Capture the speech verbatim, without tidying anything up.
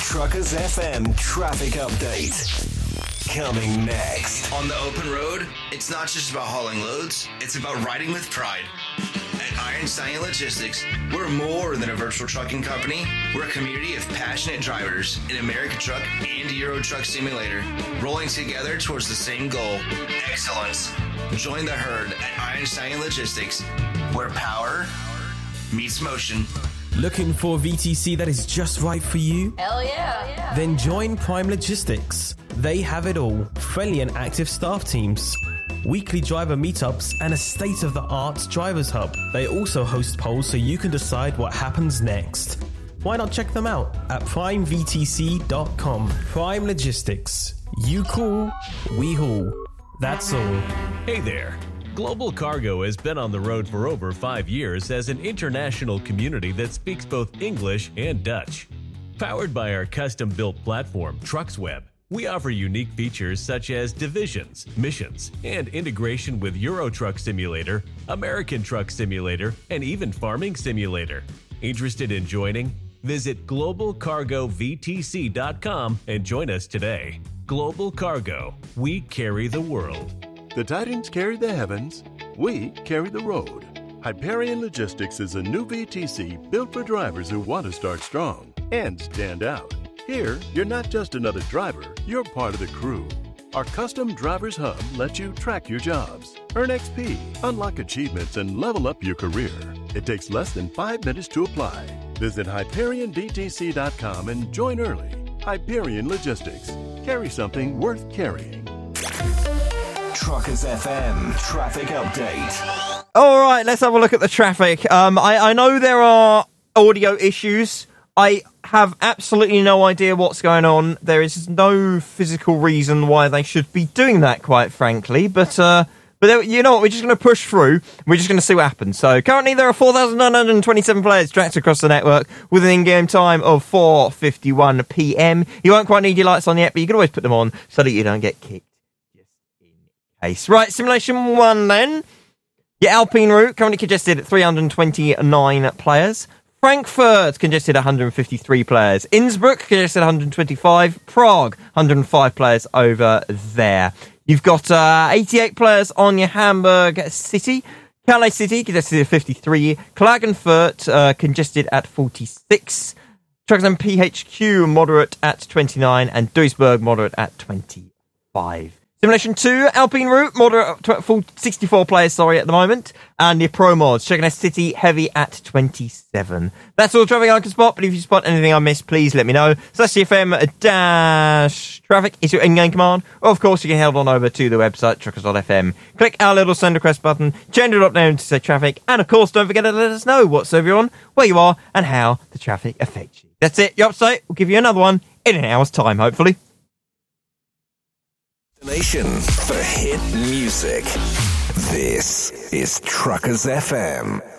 Truckers F M traffic update. Coming next. On the open road, it's not just about hauling loads, it's about riding with pride. At Iron Stallion Logistics, we're more than a virtual trucking company. We're a community of passionate drivers in American Truck and Euro Truck Simulator, rolling together towards the same goal, excellence. Join the herd at Iron Stallion Logistics, where power meets motion. Looking for a V T C that is just right for you? Hell yeah. Then join Prime Logistics. They have it all. Friendly and active staff teams, weekly driver meetups, and a state-of-the-art drivers hub. They also host polls so you can decide what happens next. Why not check them out at prime v t c dot com. Prime Logistics. You call, we haul. That's all. Hey there. Global Cargo has been on the road for over five years as an international community that speaks both English and Dutch. Powered by our custom-built platform, TrucksWeb, we offer unique features such as divisions, missions, and integration with Euro Truck Simulator, American Truck Simulator, and even Farming Simulator. Interested in joining? Visit global cargo v t c dot com and join us today. Global Cargo, we carry the world. The Titans carry the heavens, we carry the road. Hyperion Logistics is a new V T C built for drivers who want to start strong and stand out. Here, you're not just another driver, you're part of the crew. Our custom Drivers Hub lets you track your jobs, earn X P, unlock achievements, and level up your career. It takes less than five minutes to apply. Visit hyperion v t c dot com and join early. Hyperion Logistics. Carry something worth carrying. Truckers F M traffic update. All right, let's have a look at the traffic. Um, I, I know there are audio issues. I have absolutely no idea what's going on. There is no physical reason why they should be doing that, quite frankly. But uh, but there, you know what? We're just going to push through. We're just going to see what happens. So currently there are four thousand nine hundred twenty-seven players tracked across the network with an in-game time of four fifty-one p.m. You won't quite need your lights on yet, but you can always put them on so that you don't get kicked. Case. Right, Simulation one then. Your Alpine route currently congested at three hundred twenty-nine players. Frankfurt congested one hundred fifty-three players. Innsbruck congested one hundred twenty-five. Prague, one hundred five players over there. You've got uh, eighty-eight players on your Hamburg City. Calais City congested at fifty-three. Klagenfurt uh, congested at forty-six. Truxton P H Q moderate at twenty-nine. And Duisburg moderate at twenty-five. Simulation two, Alpine route, moderate, sixty-four players, sorry, at the moment. And your Pro Mods, Sheerness City, heavy at twenty-seven. That's all the traffic I can spot, but if you spot anything I missed, please let me know. Slash C F M dash traffic is your in-game command. Or, of course, you can head on over to the website, truckers dot f m. Click our little send request button, change it up down to say traffic, and, of course, don't forget to let us know what's over on, where you are, and how the traffic affects you. That's it, you're up to date. We'll give you another one in an hour's time, hopefully. Nation for hit music. This is Truckers F M.